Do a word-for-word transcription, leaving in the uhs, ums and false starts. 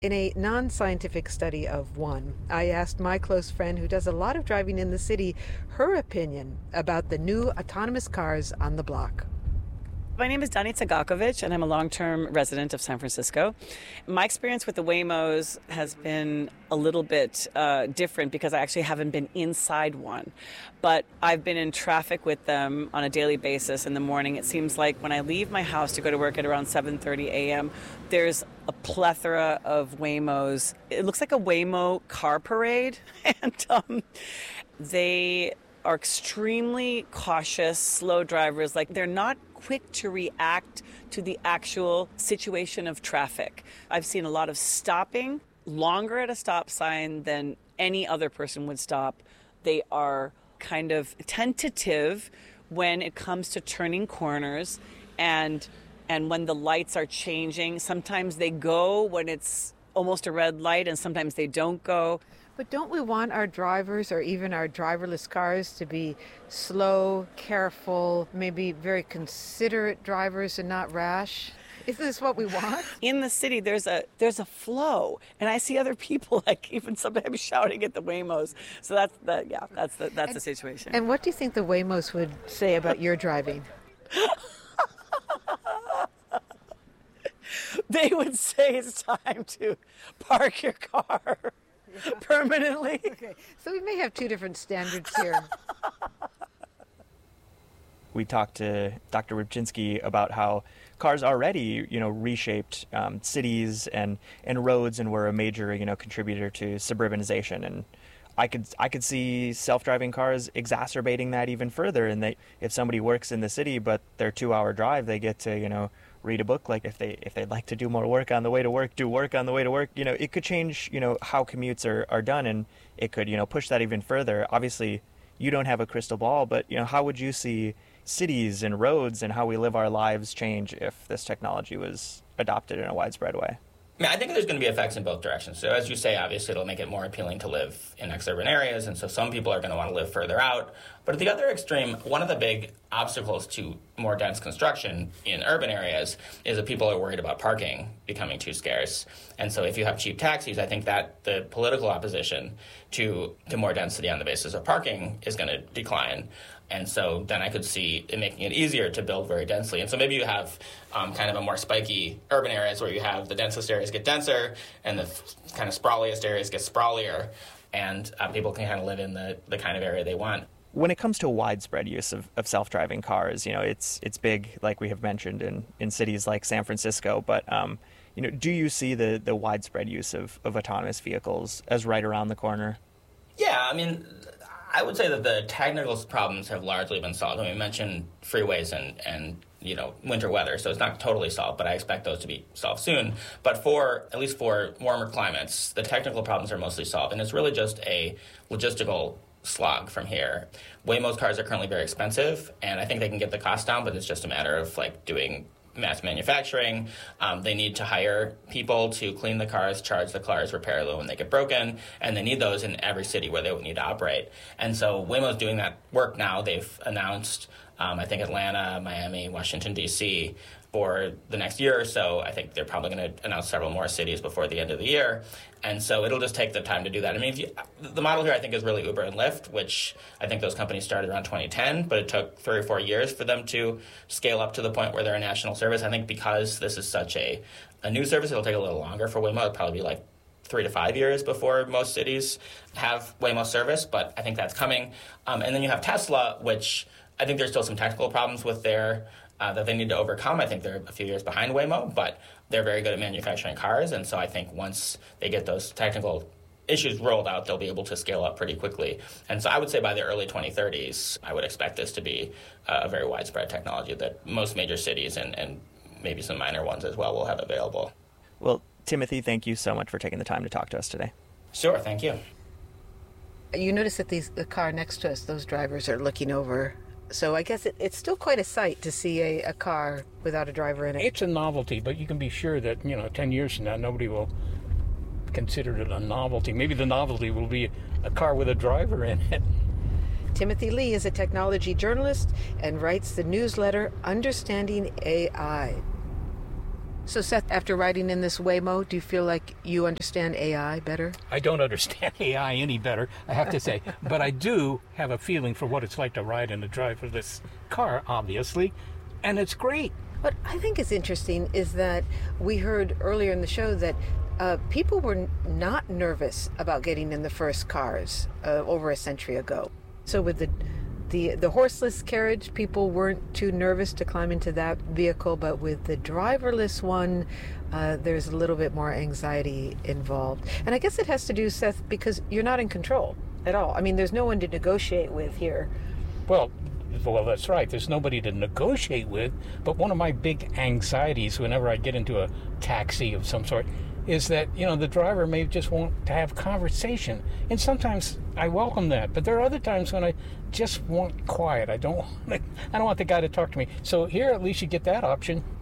In a non-scientific study of one, I asked my close friend who does a lot of driving in the city her opinion about the new autonomous cars on the block. My name is Danica Gakovic, and I'm a long-term resident of San Francisco. My experience with the Waymos has been a little bit uh, different because I actually haven't been inside one. But I've been in traffic with them on a daily basis in the morning. It seems like when I leave my house to go to work at around seven thirty a.m., there's a plethora of Waymos. It looks like a Waymo car parade, and um, they are extremely cautious, slow drivers. Like, they're not quick to react to the actual situation of traffic. I've seen a lot of stopping, longer at a stop sign than any other person would stop. They are kind of tentative when it comes to turning corners, and and when the lights are changing. Sometimes they go when it's almost a red light, and sometimes they don't go. But don't we want our drivers or even our driverless cars to be slow, careful, maybe very considerate drivers and not rash? Isn't this what we want? In the city, there's a there's a flow, and I see other people like even sometimes shouting at the Waymos. So that's the yeah, that's the that's and, the situation. And what do you think the Waymos would say about your driving? They would say it's time to park your car. Yeah. Permanently. Okay, so we may have two different standards here. We talked to Doctor Rybczynski about how cars already, you know, reshaped um, cities and, and roads and were a major, you know, contributor to suburbanization. And I could I could see self-driving cars exacerbating that even further. And they, if somebody works in the city but their two-hour drive, they get to, you know, read a book. Like if they if they'd like to do more work on the way to work, do work on the way to work. You know, it could change, you know, how commutes are, are done, and it could, you know, push that even further. Obviously, you don't have a crystal ball, but, you know, how would you see cities and roads and how we live our lives change if this technology was adopted in a widespread way? I mean, I think there's going to be effects in both directions. So as you say, obviously, it'll make it more appealing to live in exurban areas, and so some people are going to want to live further out. But at the other extreme, one of the big obstacles to more dense construction in urban areas is that people are worried about parking becoming too scarce. And so if you have cheap taxis, I think that the political opposition to, to more density on the basis of parking is going to decline. And so then I could see it making it easier to build very densely. And so maybe you have um, kind of a more spiky urban areas where you have the densest areas get denser and the f- kind of sprawliest areas get sprawlier, and uh, people can kind of live in the, the kind of area they want. When it comes to widespread use of, of self-driving cars, you know, it's it's big, like we have mentioned, in, in cities like San Francisco. But, um, you know, do you see the, the widespread use of, of autonomous vehicles as right around the corner? Yeah, I mean, I would say that the technical problems have largely been solved. I mean, we mentioned freeways and, and, you know, winter weather, so it's not totally solved, but I expect those to be solved soon. But for, at least for warmer climates, the technical problems are mostly solved, and it's really just a logistical slog from here. Waymo's cars are currently very expensive, and I think they can get the cost down, but it's just a matter of, like, doing mass manufacturing. Um, they need to hire people to clean the cars, charge the cars, repair them when they get broken, and they need those in every city where they would need to operate. And so Waymo's doing that work now. They've announced, um, I think, Atlanta, Miami, Washington, D C for the next year or so. I think they're probably going to announce several more cities before the end of the year. And so it'll just take the time to do that. I mean, if you, the model here, I think, is really Uber and Lyft, which I think those companies started around twenty ten, but it took three or four years for them to scale up to the point where they're a national service. I think because this is such a, a new service, it'll take a little longer for Waymo. It'll probably be like three to five years before most cities have Waymo service, but I think that's coming. Um, and then you have Tesla, which I think there's still some technical problems with their Uh, that they need to overcome. I think they're a few years behind Waymo, but they're very good at manufacturing cars. And so I think once they get those technical issues rolled out, they'll be able to scale up pretty quickly. And so I would say by the early twenty thirties, I would expect this to be a very widespread technology that most major cities and, and maybe some minor ones as well will have available. Well, Timothy, thank you so much for taking the time to talk to us today. Sure, thank you. You notice that these, the car next to us, those drivers are looking over. So I guess it, it's still quite a sight to see a, a car without a driver in it. It's a novelty, but you can be sure that, you know, ten years from now, nobody will consider it a novelty. Maybe the novelty will be a car with a driver in it. Timothy Lee is a technology journalist and writes the newsletter Understanding A I. So, Seth, after riding in this Waymo, do you feel like you understand A I better? I don't understand A I any better, I have to say, but I do have a feeling for what it's like to ride in a driverless car, obviously, and it's great. What I think is interesting is that we heard earlier in the show that uh, people were n- not nervous about getting in the first cars uh, over a century ago. So with the The, the horseless carriage, people weren't too nervous to climb into that vehicle, but with the driverless one, uh, there's a little bit more anxiety involved. And I guess it has to do, Seth, because you're not in control at all. I mean, there's no one to negotiate with here. Well, well, that's right. There's nobody to negotiate with, but one of my big anxieties whenever I get into a taxi of some sort is that, you know, the driver may just want to have conversation. And sometimes I welcome that, but there are other times when I just want quiet. I don't want, I don't want the guy to talk to me. So here at least you get that option.